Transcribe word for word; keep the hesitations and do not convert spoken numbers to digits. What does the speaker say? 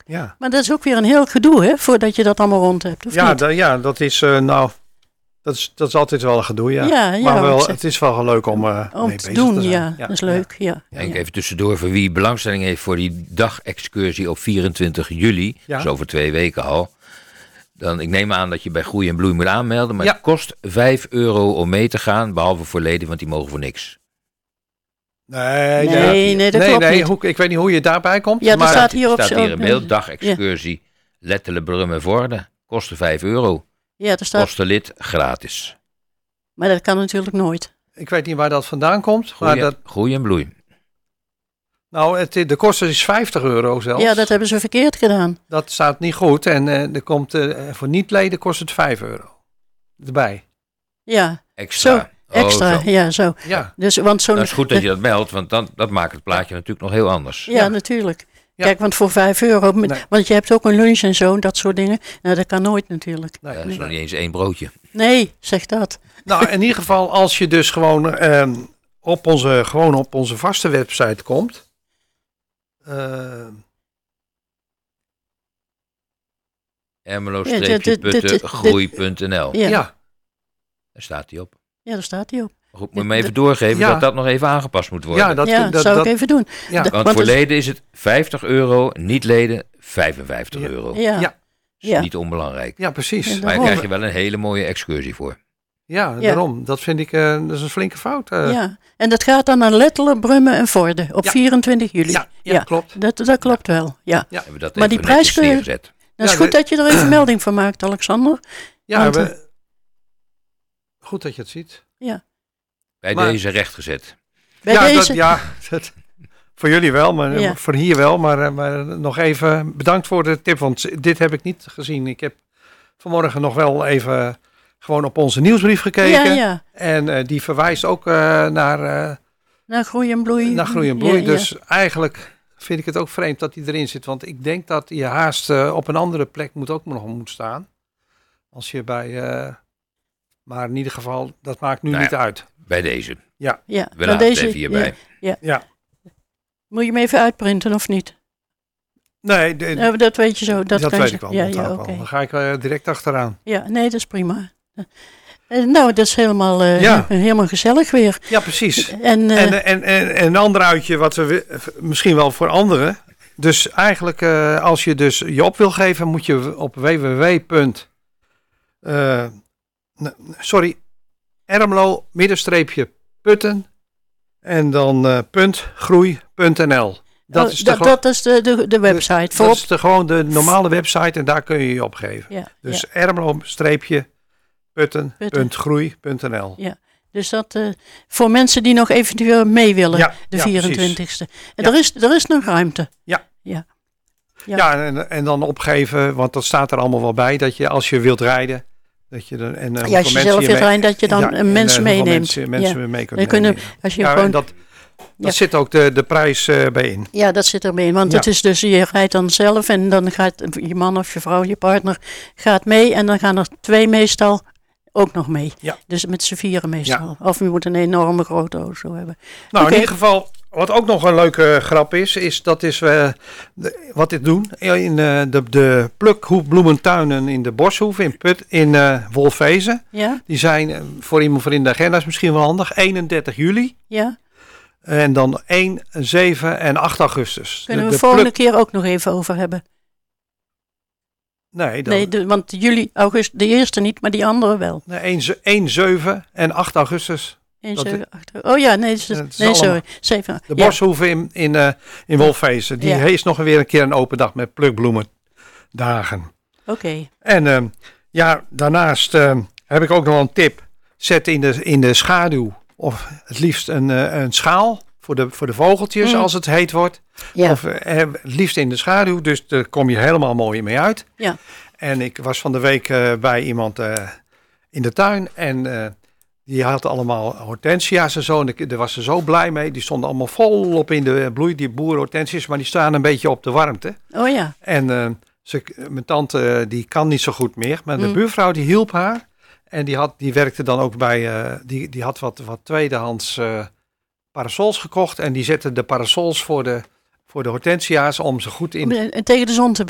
Ja, Maar dat is ook weer een heel gedoe, hè, voordat je dat allemaal rond hebt, of ja, niet? da- ja dat is uh, nou, dat is, dat is altijd wel een gedoe, ja. Ja, ja, maar wel, ik zeg- het is wel leuk om, uh, Om mee te bezig doen, te zijn. ja, dat is leuk, ja. Ja, ik even tussendoor, voor wie belangstelling heeft voor die dagexcursie op vierentwintig juli, Ja. dus over twee weken al. Dan, ik neem aan dat je bij Groei en Bloei moet aanmelden, maar Ja. het kost vijf euro om mee te gaan, behalve voor leden, want die mogen voor niks. Nee, Nee, nee, nee, dat nee, klopt nee, niet. hoe, ik weet niet hoe je daarbij komt. Ja, er maar, staat hier op Er staat hier zo- een beeld, dagexcursie, Lettelen, Brum en Vorden, kostte vijf euro. Ja, er staat, Kosten lid gratis. maar dat kan natuurlijk nooit. Ik weet niet waar dat vandaan komt. Maar Groei, dat, Groei en Bloei. nou, het, de kosten is vijftig euro zelfs. Ja, dat hebben ze verkeerd gedaan. Dat staat niet goed. En uh, er komt, uh, voor niet-leden kost het vijf euro. Erbij. Ja, Extra. Zo, extra, Oh, zo. ja, zo. Ja, Dus, want zo'n, Nou, het is goed dat je dat meldt, want dan, dat maakt het plaatje natuurlijk nog heel anders. Ja, Ja. natuurlijk. Ja. Kijk, want voor vijf euro, met- Nee. want je hebt ook een lunch en zo, dat soort dingen. Nou, dat kan nooit natuurlijk. nee, Ja, dat is nog nee. niet eens één broodje. Nee, zeg dat. Nou, in ieder geval, als je dus gewoon, uh, op, onze, gewoon op onze vaste website komt. Uh, Ja, dit- dit- dit- Ermelo-putten punt n l. Ja, ja. ja. Daar staat hij op. daar staat hij op. Goed, moet je me even doorgeven Ja. dat dat nog even aangepast moet worden. Ja, dat, ja, dat, zou dat, ik even doen. ja. De- Want want voor het- leden is het vijftig euro, niet leden vijfenvijftig Ja. euro. Ja, Ja. Dus Ja. niet onbelangrijk. ja, precies. Ja, Ja, Maar daar daarom. krijg je wel een hele mooie excursie voor. Ja. daarom. Dat vind ik uh, dat is een flinke fout. Uh, ja. En dat gaat dan naar Lettelen, Brummen en Vorden op Ja. vierentwintig juli. ja, ja, Ja. klopt. Dat, dat klopt wel, ja. Hebben we dat Maar even die prijs netjes kun je- neergezet. Dat is Ja, goed we- dat je er even melding van maakt, Alexander. Ja, Want, we, goed dat je het ziet. Bij Maar- deze rechtgezet. Bij ja, deze, dat, ja dat, voor jullie wel, maar Ja. voor hier wel. Maar, uh, maar nog even bedankt voor de tip, want dit heb ik niet gezien. Ik heb vanmorgen nog wel even gewoon op onze nieuwsbrief gekeken. ja, ja. En uh, die verwijst ook uh, naar, uh, Naar groei en bloei. naar groei en bloei. Ja, ja. Dus eigenlijk vind ik het ook vreemd dat die erin zit. Want ik denk dat je haast uh, op een andere plek moet ook nog moet staan. Als je bij... Uh, maar in ieder geval, dat maakt nu Nou ja. niet uit. Bij deze. Ja, We maar laten het even hierbij. Ja. Moet je hem even uitprinten of niet? Nee, de, Ja, dat weet je zo. Dat, dat kan weet je, ik wel. Ja, dat ja, ook oké. wel. Dan ga ik uh, direct achteraan. Ja, nee, dat is prima. Eh, nou, dat is helemaal, uh, Ja. helemaal gezellig weer. Ja, precies. En, uh, En, en, en, en een ander uitje wat we wi- misschien wel voor anderen. Dus eigenlijk uh, als je dus je op wil geven, moet je op www. Uh, sorry, Ermelo middenstreepje putten en dan uh, punt groei punt n l. Dat oh, is, de, dat, gewo- dat is de, de, de website. dat Voorop. is de, gewoon de normale website en daar kun je je opgeven. Ja, Dus ja. Ermelo streepje putten Putten. punt groei punt n l. Ja. Dus dat uh, voor mensen die nog eventueel mee willen, Ja, de ja, vierentwintigste. En Ja. er, is, er is nog ruimte. Ja. Ja. Ja. Ja, en, en dan opgeven, want dat staat er allemaal wel bij, dat je als je wilt rijden, dat je er, en, uh, Ja, als je zelf wilt rijden, dat je dan ja, een en, mens uh, hoeveel meeneemt. Mensen, mensen Ja. mee kunnen Dan kunnen, meenemen. als je Ja, gewoon, en dat, dat Ja. zit ook de, de prijs uh, bij in. ja, dat zit erbij in. Want Ja. het is dus, je rijdt dan zelf en dan gaat je man of je vrouw, je partner, gaat mee. En dan gaan er twee meestal ook nog mee. Ja. Dus met z'n vieren meestal. Of je moet een enorme grote auto hebben. Nou, Oké. in ieder geval, wat ook nog een leuke grap is, is dat is uh, de, wat dit doen in uh, de, de plukhoefbloementuinen in de Boshoef in Put in uh, Wolfezen. Ja, Die zijn uh, voor iemand voor in de agenda is misschien wel handig. eenendertig juli ja. en dan één, zeven en acht augustus. Kunnen de, we de volgende pluk- keer ook nog even over hebben. Nee, dan, Nee, de, want juli, augustus, de eerste niet, maar die andere wel. nee één, ze- één, zeven en acht augustus. één, Dat- zeven, acht, oh ja, nee, dat is- Ja, dat is nee allemaal- sorry. Zeven, De ja. Boshoeve in, in, uh, in Wolfezen. Die Ja. heeft nog weer een keer een open dag met plukbloemendagen. Oké, En uh, ja, daarnaast uh, heb ik ook nog een tip. Zet in de, in de schaduw of het liefst een, uh, een schaal voor de, voor de vogeltjes Mm. als het heet wordt. ja. Of uh, het liefst in de schaduw, dus daar kom je helemaal mooi mee uit. Ja. En ik was van de week uh, bij iemand uh, in de tuin en uh, die had allemaal hortensia's en zo. En ik- daar was ze zo blij mee. Die stonden allemaal volop in de bloei, die boerenhortensia's, maar die staan een beetje op de warmte. Oh ja, En uh, ze, mijn tante uh, die kan niet zo goed meer, maar de Mm. buurvrouw die hielp haar. En die, had, die werkte dan ook bij, uh, die, die had wat, wat tweedehands uh, parasols gekocht. En die zette de parasols voor de, voor de hortensia's om ze goed in en tegen de zon te